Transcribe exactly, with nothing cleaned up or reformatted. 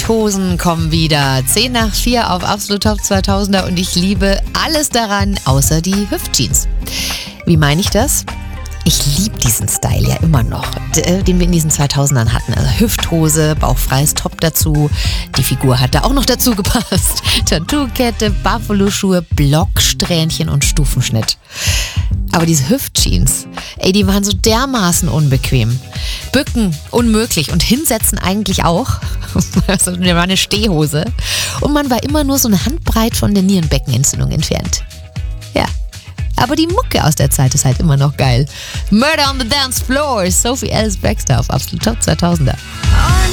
Hüfthosen kommen wieder. zehn nach vier auf Absolut Top zweitausender und ich liebe alles daran, außer die Hüftjeans. Wie meine ich das? Ich liebe diesen Style ja immer noch, den wir in diesen zweitausendern hatten. Also Hüfthose, bauchfreies Top dazu. Die Figur hat da auch noch dazu gepasst. Tattoo-Kette, Buffalo-Schuhe, Blocksträhnchen und Stufenschnitt. Aber diese Hüftjeans, ey, die waren so dermaßen unbequem. Bücken unmöglich und hinsetzen eigentlich auch. Also war eine Stehhose. Und man war immer nur so eine Handbreit von der Nierenbeckenentzündung entfernt. Ja. Aber die Mucke aus der Zeit ist halt immer noch geil. Murder on the Dance Floor, Sophie Ellis-Bextor auf Absolut Top zweitausender.